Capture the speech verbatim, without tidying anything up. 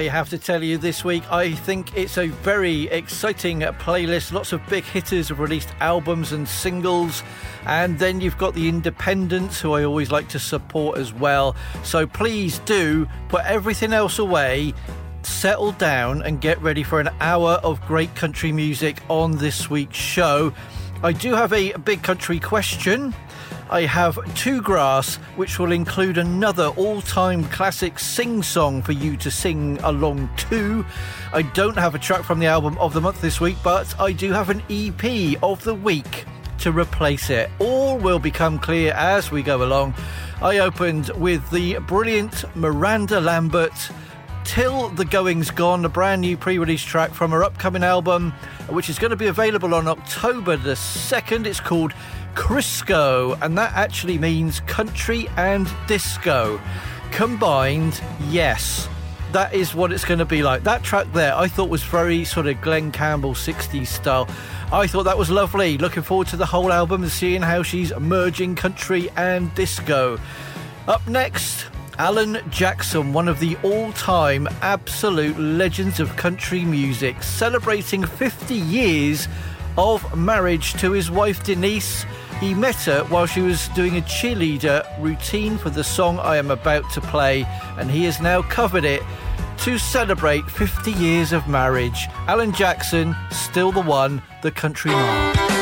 I have to tell you this week, I think it's a very exciting playlist. Lots of big hitters have released albums and singles. And then you've got the independents, who I always like to support as well. So please do put everything else away, settle down and get ready for an hour of great country music on this week's show. I do have a big country question. I have Two Grass, which will include another all-time classic sing-song for you to sing along to. I don't have a track from the album of the month this week, but I do have an E P of the week to replace it. All will become clear as we go along. I opened with the brilliant Miranda Lambert, Till the Going's Gone, a brand new pre-release track from her upcoming album, which is going to be available on October the second. It's called Crisco, and that actually means country and disco combined. Yes, that is what it's going to be like. That track there I thought was very sort of Glen Campbell sixties style. I thought that was lovely. Looking forward to the whole album and seeing how she's merging country and disco. Up next, Alan Jackson, one of the all-time absolute legends of country music, celebrating fifty years of marriage to his wife Denise. He met her while she was doing a cheerleader routine for the song I am about to play, and he has now covered it to celebrate fifty years of marriage. Alan Jackson, Still the One, the Country Man.